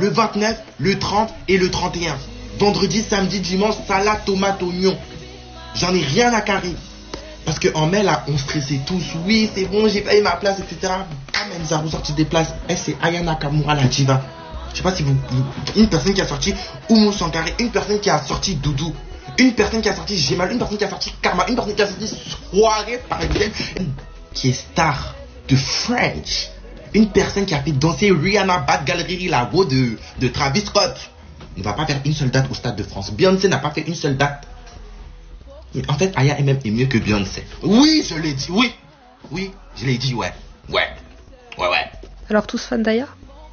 le 29, le 30 et le 31. Vendredi, samedi, dimanche, salade, tomate, oignon. J'en ai rien à carrer. Parce qu'en mai, là, on stressait tous. Oui, c'est bon, j'ai payé ma place, etc. Ah, même Zaro sorti des places. C'est Aya Nakamura, la diva. Je sais pas si une personne qui a sorti Oumou Sankare, une personne qui a sorti Doudou, une personne qui a sorti Gemal, une personne qui a sorti Karma, une personne qui a sorti Soirée Parisienne, qui est star de French. Une personne qui a fait danser Rihanna Bad Gallery, la voix de Travis Scott. Ne va pas faire une seule date au Stade de France. Beyoncé n'a pas fait une seule date. En fait, Aya est mieux que Beyoncé. Oui, je l'ai dit, oui. Oui, je l'ai dit, ouais. Alors tous fans d'Aya?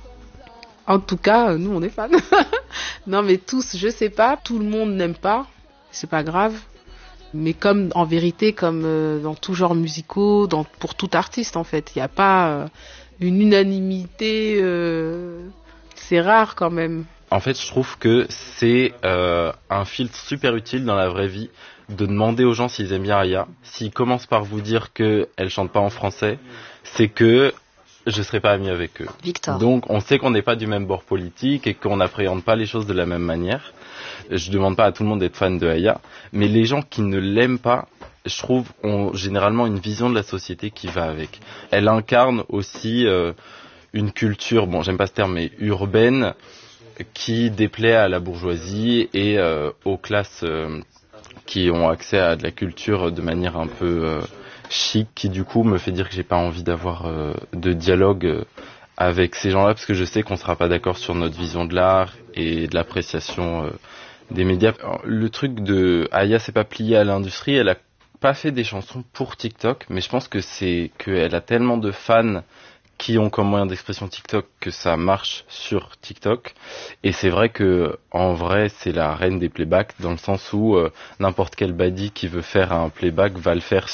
En tout cas, nous on est fans. Non mais tous, je sais pas, tout le monde n'aime pas, c'est pas grave. Mais comme en vérité, comme dans tout genre musicaux, pour tout artiste en fait, il n'y a pas une unanimité, c'est rare quand même. En fait, je trouve que c'est un filtre super utile dans la vraie vie de demander aux gens s'ils aiment bien Aya. S'ils commencent par vous dire qu'elle chante pas en français, c'est que je serai pas ami avec eux. Victor. Donc, on sait qu'on n'est pas du même bord politique et qu'on n'appréhende pas les choses de la même manière. Je demande pas à tout le monde d'être fan de Aya, mais les gens qui ne l'aiment pas, je trouve, ont généralement une vision de la société qui va avec. Elle incarne aussi une culture, bon, j'aime pas ce terme, mais urbaine, qui déplaît à la bourgeoisie et aux classes qui ont accès à de la culture de manière un peu chic, qui du coup me fait dire que j'ai pas envie d'avoir de dialogue avec ces gens-là, parce que je sais qu'on sera pas d'accord sur notre vision de l'art et de l'appréciation des médias. Le truc de Aya s'est pas plié à l'industrie, elle a pas fait des chansons pour TikTok, mais je pense que c'est qu'elle a tellement de fans qui ont comme moyen d'expression TikTok que ça marche sur TikTok. Et c'est vrai que en vrai c'est la reine des playbacks, dans le sens où n'importe quel baddie qui veut faire un playback va le faire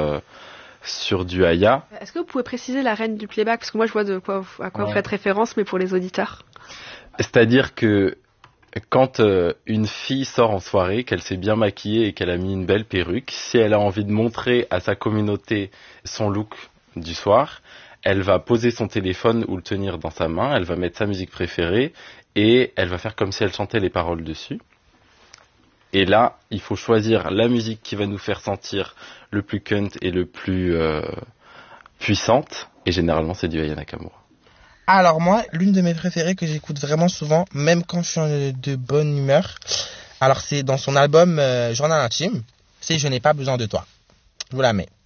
sur du Aya. Est-ce que vous pouvez préciser la reine du playback? Parce que moi je vois à quoi vous faites référence, mais pour les auditeurs. C'est-à-dire que quand une fille sort en soirée, qu'elle s'est bien maquillée et qu'elle a mis une belle perruque, si elle a envie de montrer à sa communauté son look du soir, elle va poser son téléphone ou le tenir dans sa main, elle va mettre sa musique préférée et elle va faire comme si elle chantait les paroles dessus. Et là, il faut choisir la musique qui va nous faire sentir le plus cunt et le plus puissante. Et généralement, c'est du Aya Nakamura. Alors moi, l'une de mes préférées que j'écoute vraiment souvent, même quand je suis de bonne humeur, alors c'est dans son album Journal intime, c'est Je n'ai pas besoin de toi. Je vous la mets.